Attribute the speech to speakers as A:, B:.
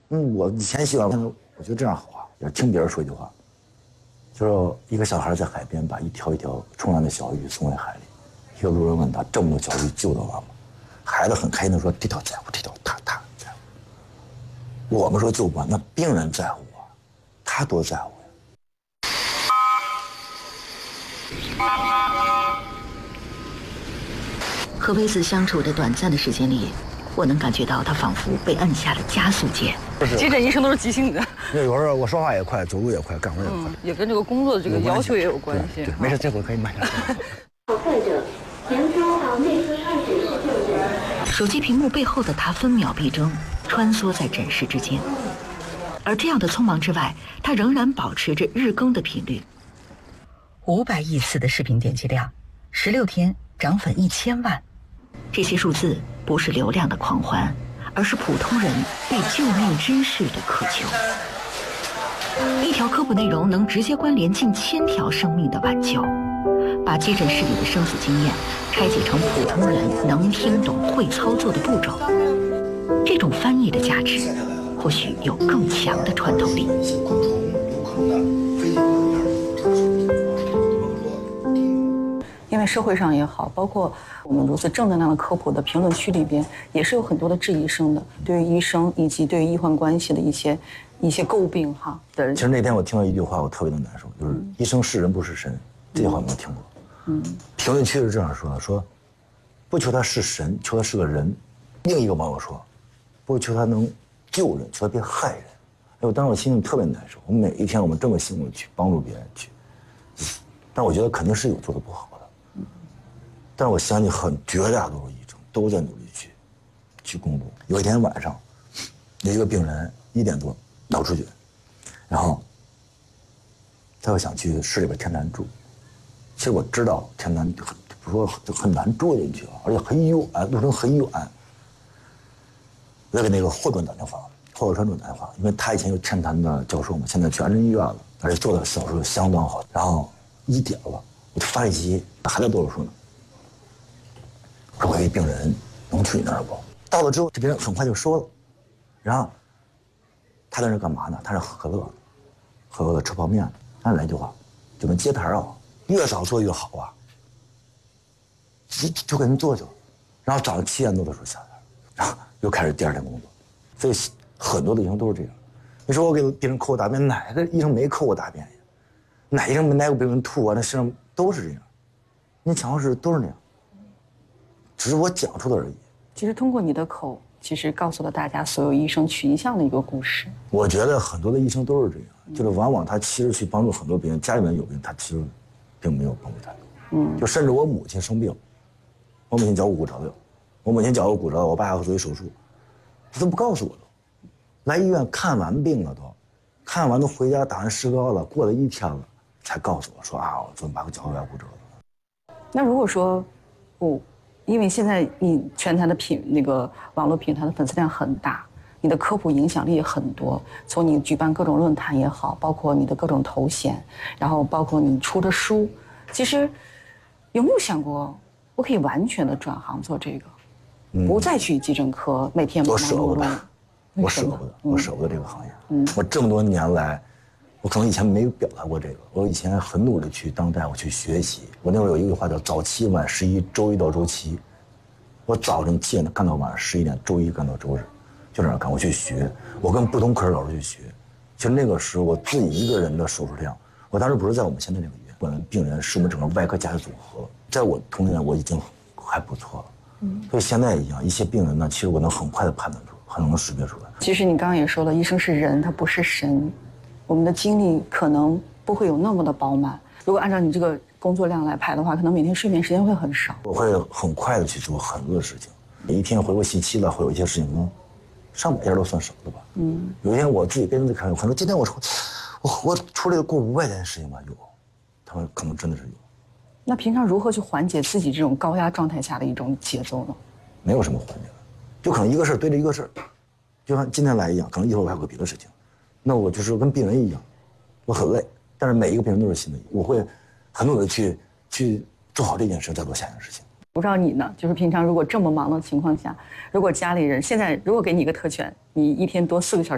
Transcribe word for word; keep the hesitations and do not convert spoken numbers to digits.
A: 嗯，我以前喜欢，我觉得这样好啊。也听别人说一句话，就是一个小孩在海边把一条一条冲浪的小鱼送回海里，一个路人问他：“这么多小鱼救得完吗？”孩子很开心地说：“这条在乎，这条他他在乎。”我们说救不完，那病人在乎啊，他多在乎
B: 呀。和薇子相处的短暂的时间里，我能感觉到他仿佛被按下了加速键。
C: 急诊医生都是急性子，
A: 那有时候我说话也快，走路也快，干活也快，
C: 嗯，也跟这个工作的这个要求也有关系。
A: 对，对没事，这会儿可以慢点。
D: 好患者，扬州行内科二诊室就诊。
B: 手机屏幕背后的他分秒必争，穿梭在诊室之间。而这样的匆忙之外，他仍然保持着日更的频率。五百亿次的视频点击量，十六天涨粉一千万。这些数字不是流量的狂欢，而是普通人对救命之事的渴求。一条科普内容能直接关联近千条生命的挽救，把急诊室里的生死经验拆解成普通人能听懂、会操作的步骤。这种翻译的价值，或许有更强的穿透力。
C: 因为社会上也好，包括我们如此正能量的科普的评论区里边，也是有很多的质疑声的，对于医生以及对于医患关系的一些一些诟病哈的。
A: 其实那天我听到一句话，我特别的难受，就是“医生是人不是神”，这句话有没有听过？嗯，评论区是这样说的：说不求他是神，求他是个人。另一个网友说，不求他能救人，求他别害人。哎，我当时我心里特别难受。我们每一天我们这么辛苦的去帮助别人去，但我觉得肯定是有做的不好的。但是我相信很绝大多数医生都在努力去去公布。有一天晚上，有一个病人一点多脑出血，然后他又想去市里边天坛住。其实我知道天坛很不说很很难住进去，而且很远，路程很远。我给那个霍顿打电话，霍川顿打电话，因为他以前有天坛的教授嘛，现在去安贞医院了，而且做的手术相当好。然后一点了，我就发信息，还在做手术呢。我说我有一病人，能去你那儿不？到了之后，这病人很快就说了，然后他在那干嘛呢？他是喝可乐，喝可乐吃泡面。他来一句话，就跟接盘啊，越早做越好啊。就就给人做去了，然后早上七点多的时候下来，然后又开始第二天工作。所以很多的医生都是这样。你说我给病人抠大便，哪个医生没抠过大便呀？哪医生没来过病人吐啊？那身上都是这样。你讲话是都是那样。只是我讲出的而已。
C: 其实通过你的口，其实告诉了大家所有医生取医相的一个故事。
A: 我觉得很多的医生都是这样，嗯、就是往往他其实去帮助很多病人，家里面有病，他其实并没有帮助太多。嗯，就甚至我母亲生病，我母亲脚骨折了，我母亲脚骨折了，我爸要做一手术，他都不告诉我都。来医院看完病了都，看完都回家打完石膏了，过了一天了，才告诉我说啊，我昨天把我脚骨骨折了。
C: 那如果说不。因为现在你全台的平那个网络平台的粉丝量很大，你的科普影响力也很多。从你举办各种论坛也好，包括你的各种头衔，然后包括你出的书，其实有没有想过，我可以完全的转行做这个，嗯、不再去急诊科每天忙忙碌碌。
A: 我舍不得，我舍不得这个行业。嗯，我这么多年来，我可能以前没有表达过这个。我以前很努力去当大夫去学习。我那会儿有一句话叫早七晚十一，周一到周七。我早晨七点干到晚上十一点，周一干到周日，就这样干。我去学，我跟不同科室老师去学。其实那个时候我自己一个人的手术量，我当时不是在我们现在这个医院，我们病人是我们整个外科加的组合。在我童年我已经还不错了。嗯，所以现在一样，一些病人呢，其实我能很快的判断出，很能识别出来。
C: 其实你刚刚也说了，医生是人，他不是神。我们的精力可能不会有那么的饱满。如果按照你这个工作量来排的话，可能每天睡眠时间会很少。
A: 我会很快的去做很多的事情，每一天回过信息了，会有一些事情呢，上百页都算少的吧。嗯，有一天我自己跟人家开，可能今天我说，我我处理了过五百件事情吧，有，他们可能真的是有。
C: 那平常如何去缓解自己这种高压状态下的一种节奏呢？
A: 没有什么缓解的，就可能一个事对着一个事，就像今天来一样，可能一会儿我还有个别的事情，那我就是跟病人一样，我很累。但是每一个病人都是新的，我会很努力去去做好这件事，再做下一件事情。
C: 不知道你呢？就是平常如果这么忙的情况下，如果家里人现在如果给你一个特权，你一天多四个小时。